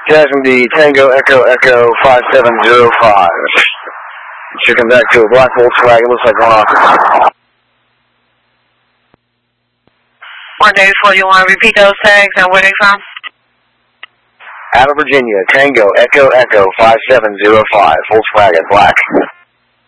Jasmine D, Tango Echo Echo 5705. Should come back to a black Volkswagen, looks like one off. 184, you want to repeat those tags and where they from? Out of Virginia, Tango Echo Echo 5705, Volkswagen, black.